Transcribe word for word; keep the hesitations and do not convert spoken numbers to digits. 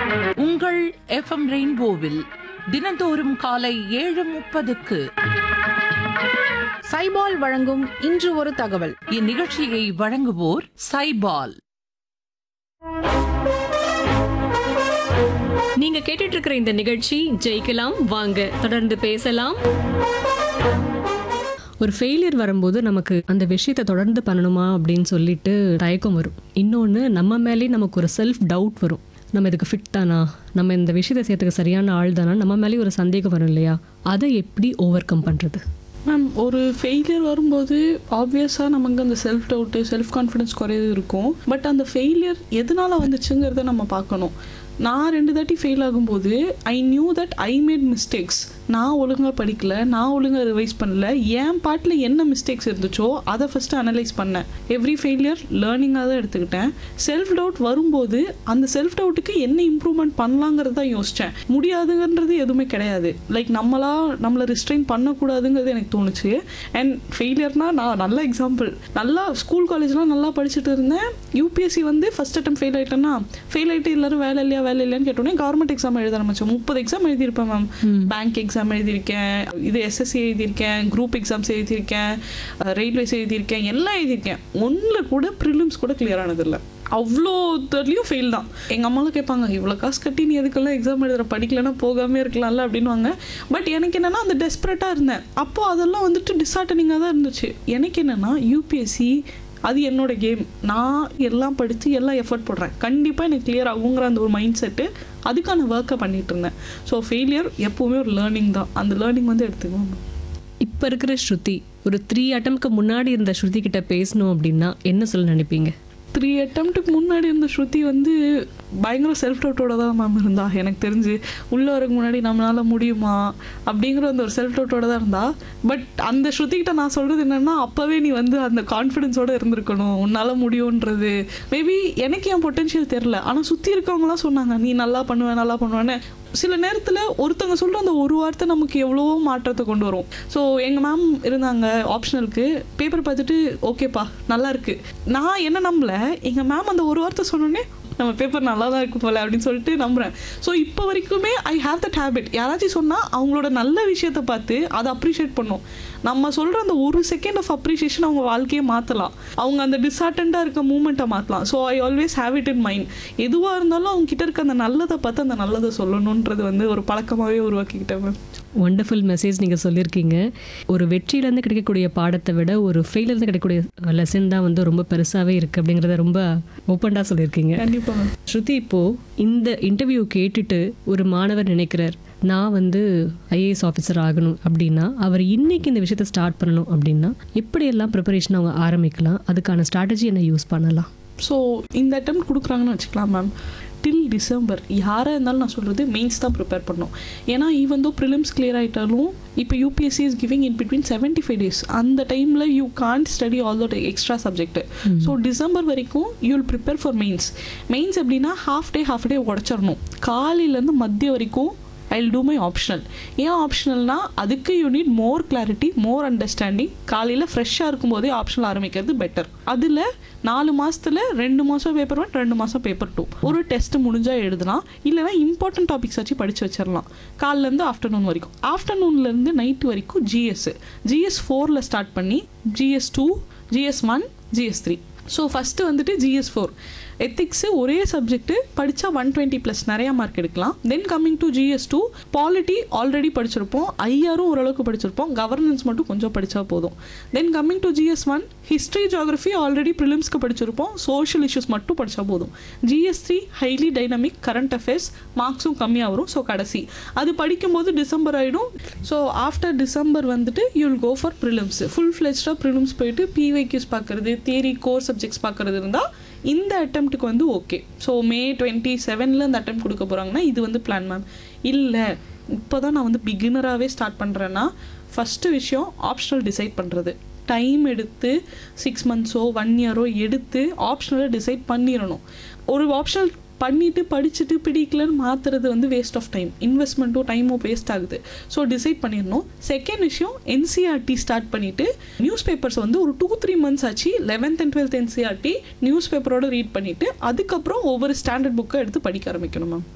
உங்கள் எஃப்எம் ரெயின்போவில் தினந்தோறும் காலை ஏழு முப்பதுக்கு சைபால் வழங்கும் இன்று ஒரு தகவல். இந்நிகழ்ச்சியை வழங்குவோர் சைபால். நீங்க கேட்டுட்டு இருக்கிற இந்த நிகழ்ச்சி ஜெயிக்கலாம் வாங்க தொடர்ந்து பேசலாம். ஒரு ஃபெயிலியர் வரும்போது நமக்கு அந்த விஷயத்தை தொடர்ந்து பண்ணணுமா அப்படின்னு சொல்லிட்டு தயக்கம் வரும். இன்னொன்று, நம்ம மேலே நமக்கு ஒரு செல்ஃப் டவுட் வரும். நம்ம இதுக்கு ஃபிட் தானா, நம்ம இந்த விஷயத்தை செய்யறதுக்கு சரியான ஆள் தானா, நம்ம மேலே ஒரு சந்தேகம் வரும் இல்லையா? அதை எப்படி ஓவர் கம் பண்ணுறது? மேம், ஒரு ஃபெயிலியர் வரும்போது ஆப்வியஸாக நமக்கு அந்த செல்ஃப் டவுட்டு செல்ஃப் கான்ஃபிடன்ஸ் குறையது இருக்கும். பட் அந்த ஃபெயிலியர் எதனால் வந்துச்சுங்கிறத நம்ம பார்க்கணும். நான் ரெண்டு தாட்டி ஃபெயில் ஆகும்போது I knew that I made mistakes. நான் ஒழுங்காக படிக்கல, நான் ஒழுங்காக ரிவைஸ் பண்ணல, என் பாட்டில் என்ன மிஸ்டேக்ஸ் இருந்துச்சோ அதை ஃபஸ்ட்டு அனலைஸ் பண்ணேன். எவ்ரி ஃபெயிலியர் லேர்னிங்காக தான் எடுத்துக்கிட்டேன். செல்ஃப் டவுட் வரும்போது அந்த செல்ஃப் டவுட்டுக்கு என்ன இம்ப்ரூவ்மெண்ட் பண்ணலாங்கிறது தான் யோசித்தேன். முடியாதுங்கிறது எதுவுமே கிடையாது. லைக் நம்மளா நம்மளை ரிஸ்ட்ரெயின் பண்ணக்கூடாதுங்கிறது எனக்கு தோணுச்சு. அண்ட் ஃபெயிலியர்னால் நான் நல்ல எக்ஸாம்பிள். நல்லா ஸ்கூல் காலேஜ்லாம் நல்லா படிச்சுட்டு இருந்தேன். யூபிஎஸ்சி வந்து ஃபஸ்ட் அட்டம் ஃபெயில் ஆகிட்டேன்னா ஃபெயில் ஆகிட்டு எல்லோரும் வேலை இல்லையா வேலை இல்லையான்னு கேட்டோன்னே கவர்மெண்ட் எக்ஸாம் எழுத ஆரம்பிச்சோம். முப்பது எக்ஸாம் எழுதியிருப்பேன் மேம். பேங்க் எக்ஸாம் எழுதியிருக்கேன், இது எஸ்எஸ்சி எழுதியிருக்கேன், குரூப் எக்ஸாம்ஸ் எழுதியிருக்கேன், ரயில்வேஸ் எழுதியிருக்கேன், எல்லாம் எழுதியிருக்கேன். ஒன்றில் கூட ப்ரிலிம்ஸ் கூட கிளியர் ஆனதில்லை. அவ்வளோ தர்லையும் ஃபெயில் தான். எங்கள் அம்மாவும் கேட்பாங்க, இவ்வளோ காசு கட்டி நீ எதுக்கெல்லாம் எக்ஸாம் எழுதுகிற, படிக்கலைன்னா போகாமே இருக்கலாம்ல அப்படின்வாங்க. பட் எனக்கு என்னென்னா அந்த டெஸ்பரேட்டாக இருந்தேன். அப்போது அதெல்லாம் வந்துட்டு டிஸ்ஹார்டனிங்காக தான் இருந்துச்சு. எனக்கு என்னென்னா யூபிஎஸ்சி அது என்னோட கேம். நான் எல்லாம் படித்து எல்லாம் எஃபர்ட் போடுறேன், கண்டிப்பாக எனக்கு கிளியர் ஆகுங்கிற அந்த ஒரு மைண்ட் செட்டு, அதுக்கான ஒர்க்கை பண்ணிகிட்டு இருந்தேன். ஸோ ஃபெயிலியர் எப்போவுமே ஒரு லேர்னிங் தான். அந்த லேர்னிங் வந்து எடுத்துக்கணும். இப்போ இருக்கிற ஸ்ருதி ஒரு த்ரீ அட்டம்க்கு முன்னாடி இருந்த ஸ்ருதி கிட்ட பேசணும் அப்படின்னா என்ன சொல்ல நினைப்பீங்க? த்ரீ அட்டம்ப்ட்டுக்கு முன்னாடி இருந்த ஸ்ருதி வந்து பயங்கர செல்ஃப் டவுட்டோட தான் மேம் இருந்தா. எனக்கு தெரிஞ்சு உள்ளே வரக்கு முன்னாடி நம்மளால் முடியுமா அப்படிங்கிற அந்த ஒரு செல்ஃப் டவுட்டோட தான் இருந்தா. பட் அந்த ஸ்ருதிக்கிட்ட நான் சொல்கிறது என்னென்னா, அப்போவே நீ வந்து அந்த கான்ஃபிடென்ஸோடு இருந்திருக்கணும், உன்னால் முடியுன்றது. மேபி எனக்கு என் பொட்டென்ஷியல் தெரில, ஆனால் சுற்றி இருக்கவங்களாம் சொன்னாங்க நீ நல்லா பண்ணுவேன் நல்லா பண்ணுவேன்னு. சில நேரத்தில் ஒருத்தவங்க சொல்கிற அந்த ஒரு வார்த்தை நமக்கு எவ்வளவோ மாற்றத்தை கொண்டு வரும். ஸோ எங்கள் மேம் இருந்தாங்க ஆப்ஷனலுக்கு, பேப்பர் பார்த்துட்டு ஓகேப்பா நல்லா இருக்குது. நான் என்ன நம்பல, எங்கள் மேம் அந்த ஒரு வார்த்தை சொன்னோன்னே நம்ம பேப்பர் நல்லா தான் இருக்குது போல அப்படின்னு சொல்லிட்டு நம்புகிறேன். ஸோ இப்போ வரைக்குமே ஐ ஹாவ் தட் ஹேபிட். யாராச்சும் சொன்னால் அவங்களோட நல்ல விஷயத்தை பார்த்து அதை அப்ரிஷியேட் பண்ணணும். நம்ம சொல்கிற அந்த ஒரு செகண்ட் ஆஃப் அப்ரிஷியேஷன் அவங்க வாழ்க்கையை மாற்றலாம், அவங்க அந்த டிஸ்ஹார்ட்டண்டாக இருக்க மூமெண்ட்டை மாற்றலாம். So I always have it in mind. எதுவாக இருந்தாலும் அவங்க கிட்ட இருக்க அந்த நல்லதை பார்த்து அந்த நல்லதை சொல்லணுன்றது வந்து ஒரு பழக்கமாகவே உருவாக்கிக்கிட்டேன் மேம். ஒண்டர்ஃபுல் மெசேஜ் நீங்கள் சொல்லியிருக்கீங்க. ஒரு வெற்றியிலேருந்து கிடைக்கக்கூடிய பாடத்தை விட ஒரு ஃபெயிலிருந்து கிடைக்கக்கூடிய லெசன் தான் வந்து ரொம்ப பெருசாகவே இருக்குது அப்படிங்கிறத ரொம்ப ஓப்பனாக சொல்லியிருக்கீங்க. கண்டிப்பாக. ஸ்ருதி, இப்போது இந்த இன்டர்வியூ கேட்டுட்டு ஒரு மாணவர் நினைக்கிறார் நான் வந்து ஐஏஎஸ் ஆஃபீஸர் ஆகணும் அப்படின்னா, அவர் இன்னைக்கு இந்த விஷயத்தை ஸ்டார்ட் பண்ணணும் அப்படின்னா எப்படியெல்லாம் ப்ரிப்பரேஷன் அவங்க ஆரம்பிக்கலாம், அதுக்கான ஸ்ட்ராட்டஜி என்ன யூஸ் பண்ணலாம்? ஸோ இந்த அட்டெம்ப்ட் கொடுக்குறாங்கன்னு வச்சுக்கலாம் மேம். டில் டிசம்பர் யாராக இருந்தாலும் நான் சொல்கிறது மெயின்ஸ் தான் ப்ரிப்பேர் பண்ணணும். ஏன்னா ஈவன் தோ ப்ரிலிம்ஸ் கிளியர் ஆகிட்டாலும் இப்போ UPSC is giving in between seventy five days. அந்த டைமில் you can't study all that extra subject. So December வரைக்கும் you will prepare for mains. Mains எப்படின்னா ஹாஃப் டே ஹாஃப் டே உடச்சிடணும். காலையிலேருந்து மதியம் வரைக்கும் I will do my optional. ஏன் ஆப்ஷனல்னால் அதுக்கு you need more clarity, more understanding. காலையில் ஃப்ரெஷ்ஷாக இருக்கும்போதே ஆப்ஷனல் ஆரம்பிக்கிறது பெட்டர். அதில் நாலு மாதத்தில் ரெண்டு மாதம் பேப்பர் ஒன், ரெண்டு மாதம் பேப்பர் டூ. ஒரு டெஸ்ட் முடிஞ்சால் எழுதலாம், இல்லைனா இம்பார்ட்டன்ட் டாபிக்ஸ் வச்சு படித்து வச்சிடலாம். காலிலேருந்து ஆஃப்டர்நூன் வரைக்கும், ஆஃப்டர்நூன்லேருந்து நைட்டு வரைக்கும் ஜிஎஸ் ஜிஎஸ் ஃபோரில் ஸ்டார்ட் பண்ணி GS two, GS one, GS three. So first வந்துட்டு ஜிஎஸ் ஃபோர் எத்திக்ஸு ஒரே சப்ஜெக்ட்டு படித்தா ஒன் டுவெண்ட்டி ப்ளஸ் நிறையா மார்க் எடுக்கலாம். Then coming to GS two, polity already படிச்சிருப்போம், ஐஆரும் ஓரளவுக்கு படிச்சிருப்போம், கவர்னன்ஸ் மட்டும் கொஞ்சம் படித்தா போதும். Then coming to GS one, history geography already ப்ரிலிம்ஸ்க்கு படிச்சிருப்போம், சோஷியல் இஷ்யூஸ் மட்டும் படித்தா போதும். GS three highly dynamic, current affairs, மார்க்ஸும் கம்மியாக வரும். ஸோ கடைசி அது படிக்கும்போது டிசம்பர் ஆகிடும். ஸோ ஆஃப்டர் டிசம்பர் வந்துட்டு you will go for prelims. Full ஃப்ளெஜ்டாக prelims போயிட்டு பிவைக்யூஸ் பார்க்குறது, தியரி கோர் சப்ஜெக்ட்ஸ் பார்க்குறது இருந்தால் இந்த அட்டெம்ப்ட்டுக்கு வந்து ஓகே. ஸோ மே டுவெண்ட்டி செவனில் இந்த அட்டெம்ப்ட் கொடுக்க போகிறாங்கன்னா இது வந்து பிளான் மேம். இல்லை இப்போ தான் நான் வந்து பிகினராகவே ஸ்டார்ட் பண்ணுறேன்னா ஃபஸ்ட்டு விஷயம் ஆப்ஷனல் டிசைட் பண்ணுறது. டைம் எடுத்து சிக்ஸ் மந்த்ஸோ ஒன் இயரோ எடுத்து ஆப்ஷனலை டிசைட் பண்ணிடணும். ஒரு ஆப்ஷனல் பண்ணிவிட்டு படிச்சுட்டு பிடிக்கலன்னு மாற்றுறது வந்து வேஸ்ட் ஆஃப் டைம், இன்வெஸ்ட்மெண்ட்டோ டைமோ வேஸ்ட் ஆகுது. ஸோ டிசைட் பண்ணிடணும். செகண்ட் விஷயம் என்சிஆர்டி ஸ்டார்ட் பண்ணிவிட்டு நியூஸ் பேப்பர்ஸ் வந்து ஒரு டூ த்ரீ மந்த்ஸ் ஆச்சு eleventh and twelfth NCERT news பேப்பரோட ரீட் பண்ணிவிட்டு அதுக்கப்புறம் ஒவ்வொரு ஸ்டாண்டர்ட் புக்கை எடுத்து படிக்க ஆரம்பிக்கணும் மேம்.